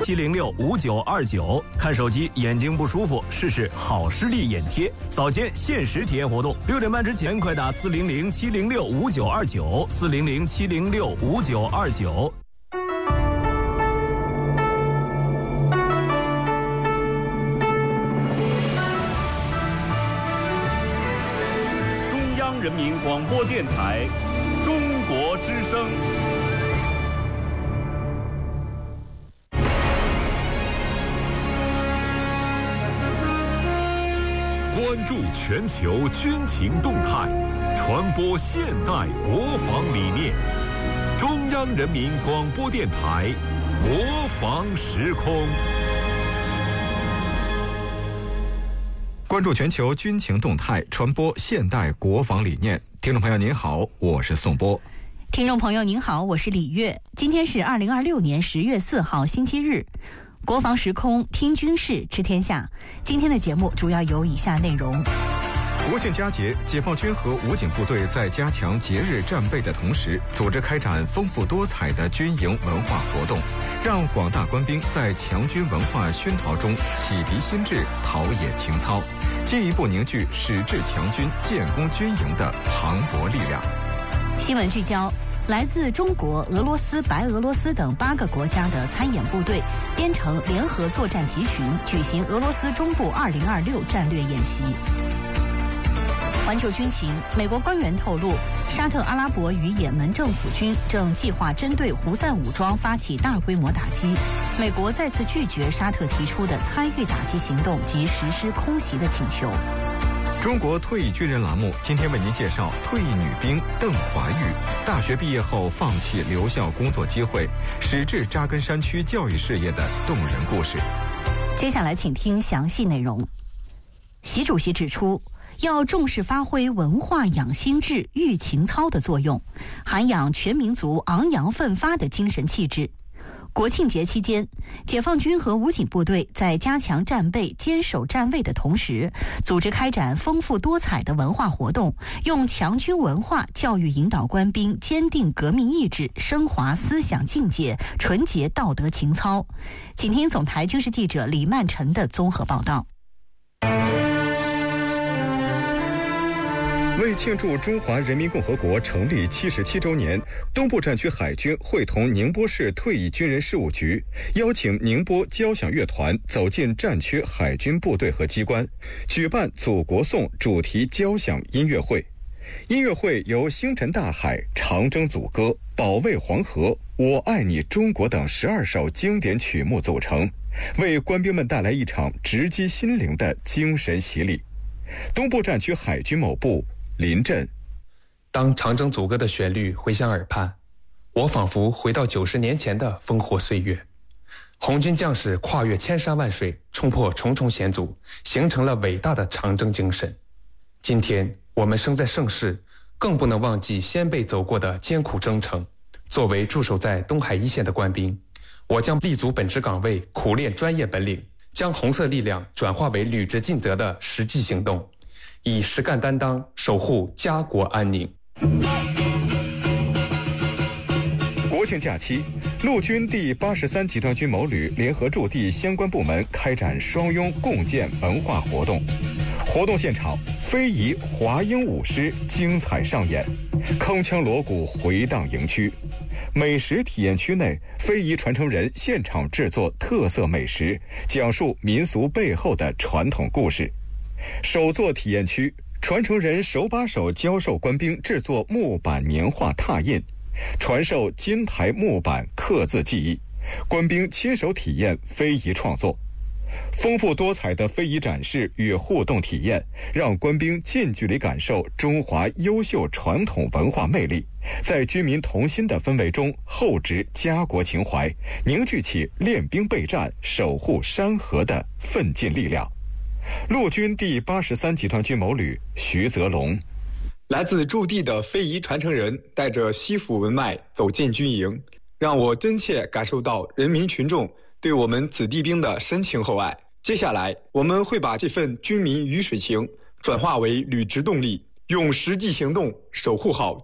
7065929。看手机眼睛不舒服，试试好视力眼贴，早间限时体验活动，6点半之前快打400-706-5929，400-706-5929。 中央人民广播电台，中国之声。 关注全球军情动态，传播现代国防理念。中央人民广播电台国防时空。 关注全球军情动态，传播现代国防理念。听众朋友您好，我是宋波。 听众朋友您好，我是李月。今天是2026年10月4号星期日。国防时空，听军事，知天下。今天的节目主要有以下内容： 国庆佳节，解放军和武警部队在加强节日战备的同时，组织开展丰富多彩的军营文化活动，让广大官兵在强军文化熏陶中启迪心智，陶冶情操，进一步凝聚矢志强军、建功军营的磅礴力量。 新闻聚焦：来自中国、俄罗斯、白俄罗斯等8个国家的参演部队编成联合作战集群，举行俄罗斯中部2026战略演习。环球军情，美国官员透露，沙特阿拉伯与也门政府军正计划针对胡塞武装发起大规模打击。美国再次拒绝沙特提出的参与打击行动及实施空袭的请求。 中国退役军人栏目今天为您介绍退役女兵邓华玉，大学毕业后放弃留校工作机会，矢志扎根山区教育事业的动人故事。 接下来请听详细内容。习主席指出，要重视发挥文化养心智、育情操的作用，涵养全民族昂扬奋发的精神气质。国庆节期间，解放军和武警部队在加强战备、坚守站位的同时，组织开展丰富多彩的文化活动，用强军文化教育引导官兵坚定革命意志，升华思想境界，纯洁道德情操。请听总台军事记者李曼晨的综合报道。 为庆祝中华人民共和国成立77周年，东部战区海军会同宁波市退役军人事务局，邀请宁波交响乐团走进战区海军部队和机关，举办祖国颂主题交响音乐会。音乐会由星辰大海、长征组歌、保卫黄河、我爱你中国等12首经典曲目组成，为官兵们带来一场直击心灵的精神洗礼。东部战区海军某部临阵， 当长征组歌的旋律回响耳畔，我仿佛回到90年前的烽火岁月。红军将士跨越千山万水，冲破重重险阻，形成了伟大的长征精神。今天我们生在盛世，更不能忘记先辈走过的艰苦征程。作为驻守在东海一线的官兵，我将立足本职岗位，苦练专业本领，将红色力量转化为履职尽责的实际行动，以实干担当守护家国安宁。 国庆假期，陆军第83集团军某旅联合驻地相关部门开展双拥共建文化活动。活动现场，非遗华英舞狮精彩上演，铿锵锣鼓回荡营区。美食体验区内，非遗传承人现场制作特色美食，讲述民俗背后的传统故事。手作体验区，传承人手把手教授官兵制作木板年画拓印，传授金台木板刻字技艺，官兵亲手体验非遗创作。丰富多彩的非遗展示与互动体验，让官兵近距离感受中华优秀传统文化魅力，在军民同心的氛围中厚植家国情怀，凝聚起练兵备战、守护山河的奋进力量。陆军第83集团军某旅徐泽龙， 来自驻地的非遗传承人带着西府文脉走进军营，让我真切感受到人民群众对我们子弟兵的深情厚爱。接下来，我们会把这份军民鱼水情转化为履职动力，用实际行动守护好